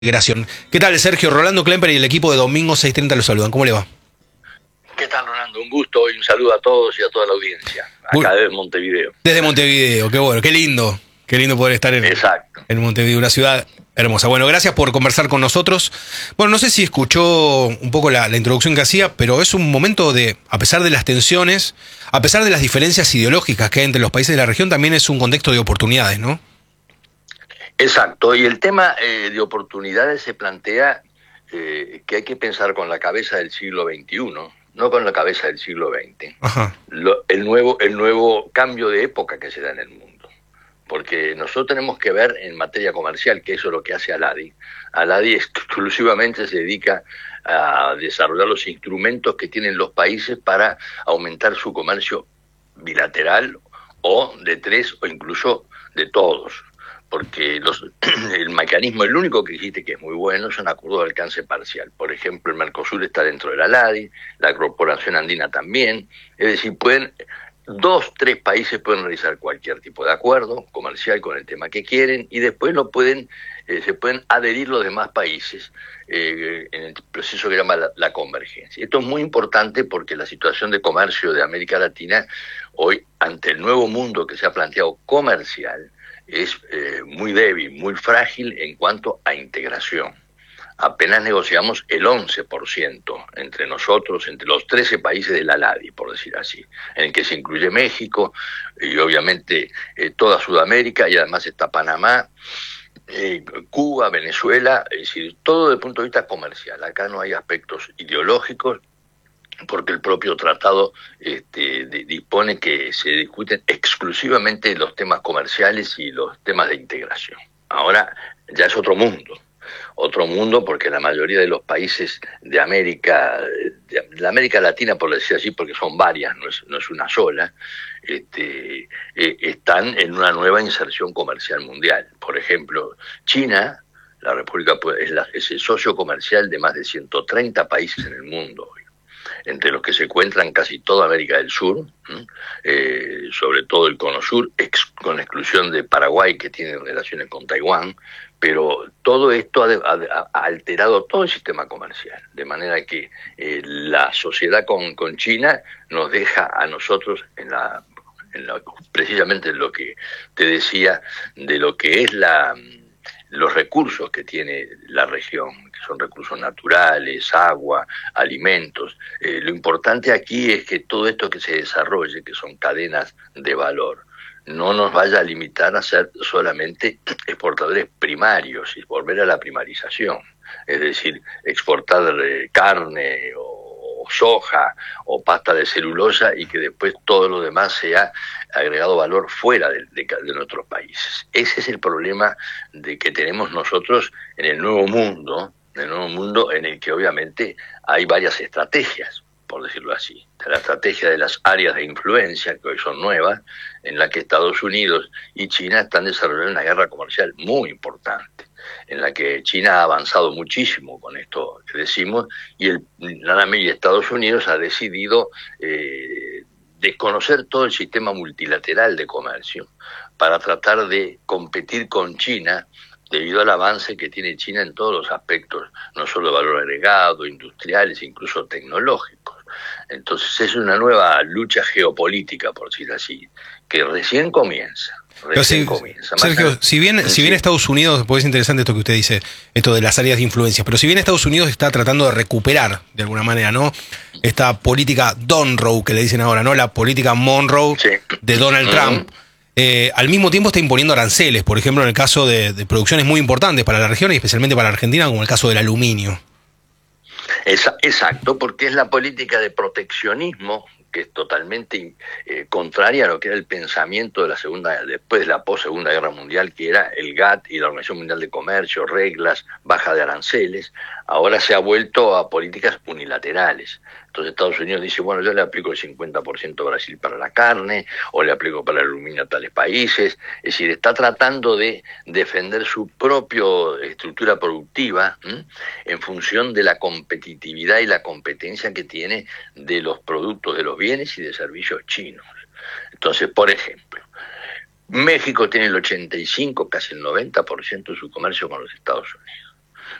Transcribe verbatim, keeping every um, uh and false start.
Migración. ¿Qué tal, Sergio? Rolando Klemper y el equipo de Domingo seiscientos treinta los saludan. ¿Cómo le va? ¿Qué tal, Rolando? Un gusto y un saludo a todos y a toda la audiencia, acá desde Montevideo. Desde Montevideo, qué bueno, qué lindo. Qué lindo poder estar en, Exacto. en Montevideo, una ciudad hermosa. Bueno, gracias por conversar con nosotros. Bueno, no sé si escuchó un poco la, la introducción que hacía, pero es un momento de, a pesar de las tensiones, a pesar de las diferencias ideológicas que hay entre los países de la región, también es un contexto de oportunidades, ¿no? Exacto, y el tema eh, de oportunidades se plantea eh, que hay que pensar con la cabeza del siglo veintiuno, no con la cabeza del siglo veinte. Ajá. Lo, el, nuevo, el nuevo cambio de época que se da en el mundo. Porque nosotros tenemos que ver en materia comercial, que eso es lo que hace Aladi. Aladi exclusivamente se dedica a desarrollar los instrumentos que tienen los países para aumentar su comercio bilateral o de tres o incluso de todos. Porque los, el mecanismo, el único que existe que es muy bueno, son acuerdos de alcance parcial. Por ejemplo, el Mercosur está dentro de la Aladi, la Corporación Andina también. Es decir, pueden dos, tres países pueden realizar cualquier tipo de acuerdo comercial con el tema que quieren y después lo pueden, eh, se pueden adherir los demás países eh, en el proceso que llama la, la convergencia. Esto es muy importante porque la situación de comercio de América Latina hoy, ante el nuevo mundo que se ha planteado comercial, es eh, muy débil, muy frágil en cuanto a integración. Apenas negociamos el once por ciento entre nosotros, entre los trece países de la Aladi, por decir así, en el que se incluye México y obviamente eh, toda Sudamérica y además está Panamá, eh, Cuba, Venezuela, es decir, todo desde el punto de vista comercial. Acá no hay aspectos ideológicos, porque el propio tratado este, de, dispone que se discuten exclusivamente los temas comerciales y los temas de integración. Ahora ya es otro mundo, otro mundo porque la mayoría de los países de América, de la América Latina, por decir así, porque son varias, no es, no es una sola, este, eh, están en una nueva inserción comercial mundial. Por ejemplo, China, la República, es, la, es el socio comercial de más de ciento treinta países en el mundo hoy, entre los que se encuentran casi toda América del Sur, eh, sobre todo el Cono Sur, ex, con la exclusión de Paraguay, que tiene relaciones con Taiwán, pero todo esto ha, ha, ha alterado todo el sistema comercial, de manera que eh, la sociedad con, con China nos deja a nosotros en la, en la precisamente en lo que te decía, de lo que es la... los recursos que tiene la región, que son recursos naturales, agua, alimentos. Eh, lo importante aquí es que todo esto que se desarrolle, que son cadenas de valor, no nos vaya a limitar a ser solamente exportadores primarios y volver a la primarización. Es decir, exportar eh, carne o soja o pasta de celulosa y que después todo lo demás sea agregado valor fuera de, de, de nuestros países. Ese es el problema de que tenemos nosotros en el nuevo mundo, en el nuevo mundo en el que obviamente hay varias estrategias, por decirlo así. La estrategia de las áreas de influencia, que hoy son nuevas, en la que Estados Unidos y China están desarrollando una guerra comercial muy importante, en la que China ha avanzado muchísimo con esto que decimos, y el y Estados Unidos ha decidido eh, desconocer todo el sistema multilateral de comercio para tratar de competir con China debido al avance que tiene China en todos los aspectos, no solo de valor agregado, industriales, incluso tecnológicos. Entonces es una nueva lucha geopolítica, por decir así, que recién comienza. Recién si, comienza. Sergio, si bien, si bien Estados Unidos, pues es interesante esto que usted dice, esto de las áreas de influencia, pero si bien Estados Unidos está tratando de recuperar, de alguna manera, ¿no? Esta política Donroe, que le dicen ahora, ¿no? La política Monroe sí. de Donald uh-huh. Trump. Eh, al mismo tiempo está imponiendo aranceles, por ejemplo, en el caso de, de producciones muy importantes para la región y especialmente para Argentina, como el caso del aluminio. Exacto, porque es la política de proteccionismo que es totalmente eh, contraria a lo que era el pensamiento de la segunda, después de la post-segunda guerra mundial, que era el G A T t y la Organización Mundial de Comercio, reglas, baja de aranceles. Ahora se ha vuelto a políticas unilaterales. Entonces Estados Unidos dice, bueno, yo le aplico el cincuenta por ciento a Brasil para la carne, o le aplico para el aluminio a tales países. Es decir, está tratando de defender su propia estructura productiva ¿m? en función de la competitividad y la competencia que tiene de los productos, de los bienes y de servicios chinos. Entonces, por ejemplo, México tiene el ochenta y cinco, casi el noventa por ciento de su comercio con los Estados Unidos.